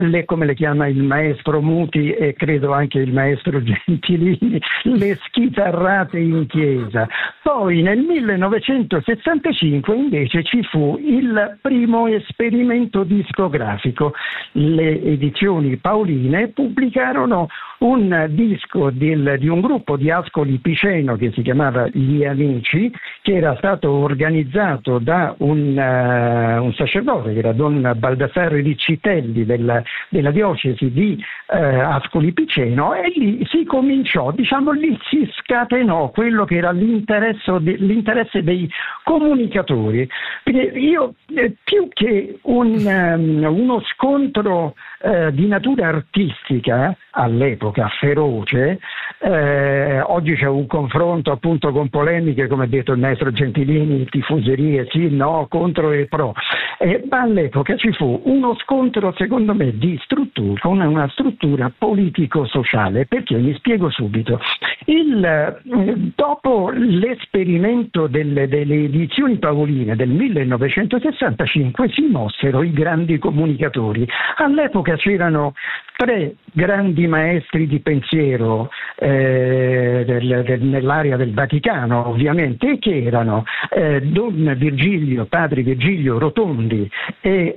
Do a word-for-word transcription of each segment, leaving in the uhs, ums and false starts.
le, come le chiama il maestro Muti e credo anche il maestro Gentilini, le schitarrate in chiesa. Poi nel millenovecentosessantacinque invece ci fu il primo esperimento discografico. Le edizioni Paoline pubblicarono un disco del, di un gruppo di Ascoli Piceno che si chiamava Gli Amici, che era stato organizzato da un, uh, un sacerdote che era Don Baldassarre Riccitelli della, della diocesi di uh, Ascoli Piceno, e lì si cominciò, diciamo lì si scatenò quello che era l'interesse, l'interesse dei comunicatori, perché io eh, più che un, um, uno scontro uh, di natura artistica all'epoca feroce, eh, oggi c'è un confronto appunto con polemiche, come ha detto il maestro Gentilini, tifoserie sì, no, contro e pro, eh, ma all'epoca ci fu uno scontro secondo me di struttura, con una struttura politico-sociale, perché mi spiego subito. Il, eh, dopo l'esperimento delle, delle edizioni Paoline del millenovecentosessantacinque si mossero i grandi comunicatori. All'epoca c'erano tre grandi maestri di pensiero eh, del, del, nell'area del Vaticano, ovviamente, che erano eh, Don Virgilio, padre Virgilio Rotondi e,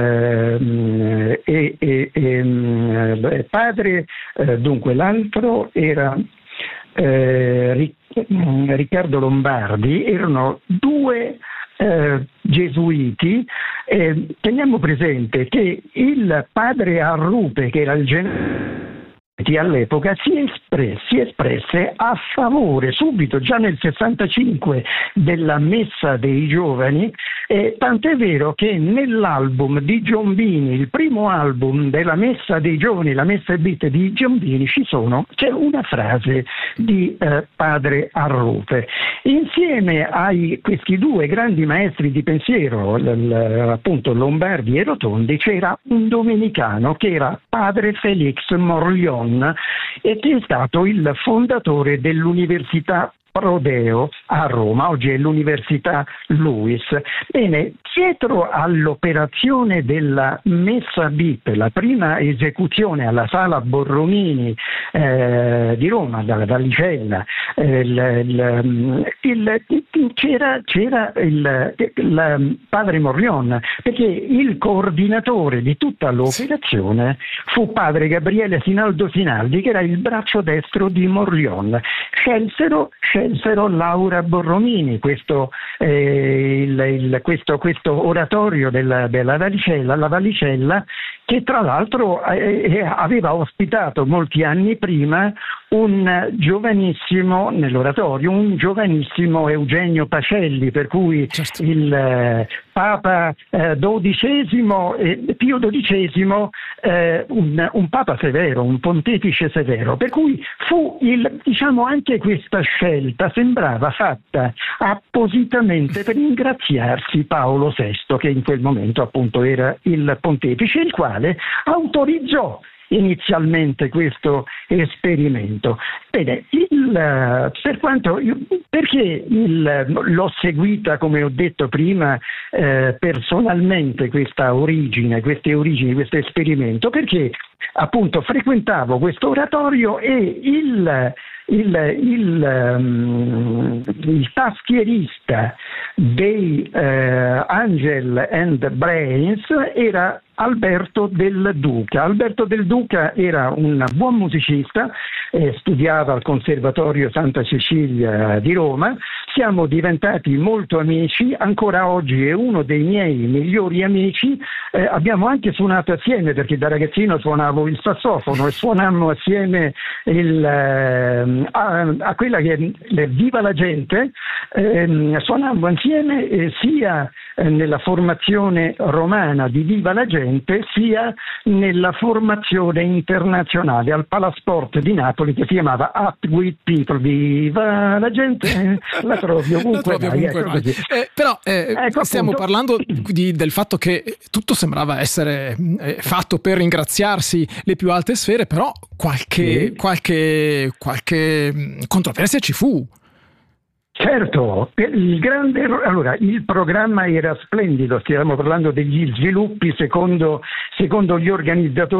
eh, e, e, e padre, eh, dunque l'altro era eh, Riccardo Lombardi, erano due Eh, gesuiti. Eh, teniamo presente che il padre Arrupe, che era il generale all'epoca, si espresse, si espresse a favore subito, già nel sessantacinque, della messa dei giovani, eh, tant'è vero che nell'album di Giombini, il primo album della messa dei giovani, la messa e beat di Giombini, ci sono, c'è una frase di eh, padre Arrupe. Insieme a questi due grandi maestri di pensiero, l- l- appunto Lombardi e Rotondi, c'era un domenicano che era padre Felix Morlion, e che è stato il fondatore dell'Università Prodeo a Roma, oggi è l'Università Luis. Bene, dietro all'operazione della messa B I P, la prima esecuzione alla Sala Borromini eh, di Roma, dalla Vallicella, eh, il, il, il, c'era, c'era il, il padre Morlion, perché il coordinatore di tutta l'operazione fu padre Gabriele Sinaldo Sinaldi, che era il braccio destro di Morlion. Scelsero scelsero Laura Borromini, questo, eh, il, il, questo, questo oratorio della, della Vallicella, la Vallicella, che tra l'altro eh, aveva ospitato molti anni prima un giovanissimo, nell'oratorio, un giovanissimo Eugenio Pacelli, per cui certo. il eh, Papa eh, dodicesimo, eh, Pio dodicesimo, eh, un, un Papa severo, un pontefice severo, per cui fu il, diciamo, anche questa scelta sembrava fatta appositamente per ringraziarsi Paolo sesto, che in quel momento appunto era il pontefice, il quale autorizzò inizialmente questo esperimento. Bene, il, per quanto io, perché il, l'ho seguita, come ho detto prima, eh, personalmente questa origine, queste origini, questo esperimento, perché appunto frequentavo questo oratorio e il Il, il, um, il taschierista dei uh, Angel and Brains era Alberto Del Duca. Alberto Del Duca era un buon musicista, eh, studiava al Conservatorio Santa Cecilia di Roma. Siamo diventati molto amici, ancora oggi è uno dei miei migliori amici. Eh, abbiamo anche suonato assieme, perché da ragazzino suonavo il sassofono e suonammo assieme il, eh, a, a quella che è Viva la Gente, eh, suonammo insieme eh, sia eh, nella formazione romana di Viva la Gente, sia nella formazione internazionale al Palasport di Napoli, che si chiamava Up with People. Viva la Gente, la trovi ovunque, trovi ovunque vai, ecco eh, però eh, ecco, stiamo appunto parlando di, del fatto che tutto sembrava essere eh, fatto per ringraziarsi le più alte sfere, però qualche, sì. qualche, qualche controversia ci fu. Certo, il grande allora il programma era splendido, stiamo parlando degli sviluppi secondo, secondo gli organizzatori